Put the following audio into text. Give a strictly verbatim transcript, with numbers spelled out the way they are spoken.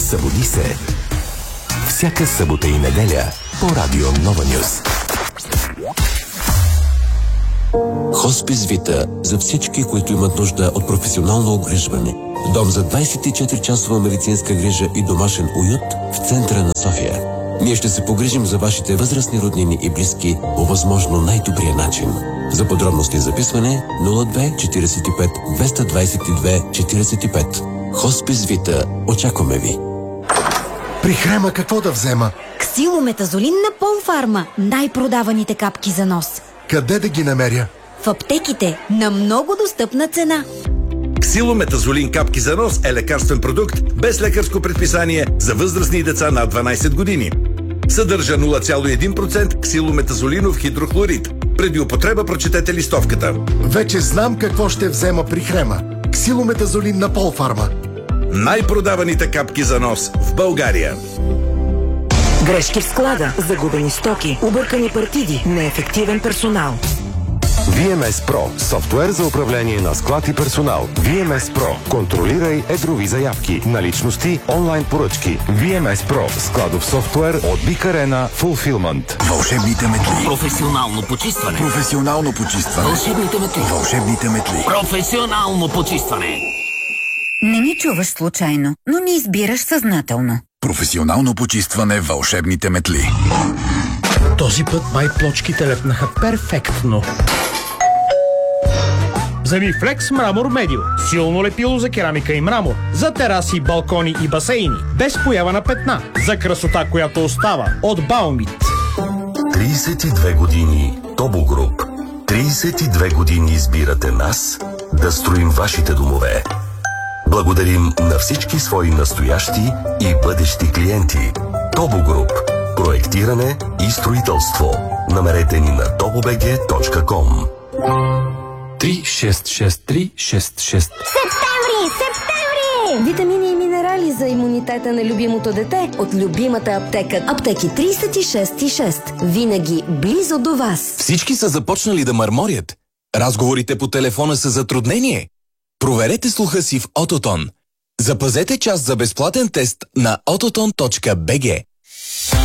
Събуди се. Всяка събота и неделя по Радио Нова Нюз. Хоспис Вита за всички, които имат нужда от професионално обгрижване. Дом за двайсет и четири часова медицинска грижа и домашен уют в центъра на София. Ние ще се погрижим за вашите възрастни роднини и близки по възможно най-добрия начин. За подробности и записване нула две четирийсет и пет двеста двайсет и две четирийсет и пет. Хоспис Вита. Очакваме ви. При Хрема какво да взема? Ксилометазолин на Полфарма. Най-продаваните капки за нос. Къде да ги намеря? В аптеките на много достъпна цена. Ксилометазолин капки за нос е лекарствен продукт без лекарско предписание за възрастни деца над дванайсет години. Съдържа нула цяло и един процента ксилометазолинов хидрохлорид. Преди употреба прочетете листовката. Вече знам какво ще взема при Хрема. Ксилометазолин на Полфарма. Най-продаваните капки за нос в България. Грешки в склада, загубени стоки, объркани партиди, неефективен персонал. ви ем ес Pro – софтуер за управление на склад и персонал. ви ем ес Pro – контролирай едрови заявки, наличности, онлайн поръчки. ви ем ес Pro – складов софтуер от Big Arena Fulfillment. Вълшебните метли. Професионално почистване. Професионално почистване. Вълшебните метли. Вълшебните метли. Професионално почистване. Не ни чуваш случайно, но ни избираш съзнателно. Професионално почистване. Вълшебните метли. Този път май плочките лепнаха перфектно. Замифлекс Мрамор Медио. Силно лепило за керамика и мрамор. За тераси, балкони и басейни. Без поява на петна. За красота, която остава. От Баумит. трийсет и две години Тобо Груп. трийсет и две години избирате нас да строим вашите домове. Благодарим на всички свои настоящи и бъдещи клиенти. Тобо Груп. Проектиране и строителство. Намерете ни на тобобг точка ком. три шест шест три шест шест. Септември! Септември! Витамини и минерали за имунитета на любимото дете от любимата аптека. Аптеки трийсет и шест и шест. Винаги близо до вас. Всички са започнали да мърморят. Разговорите по телефона са затруднение. Проверете слуха си в Ототон. Запазете час за безплатен тест на ототон точка бг.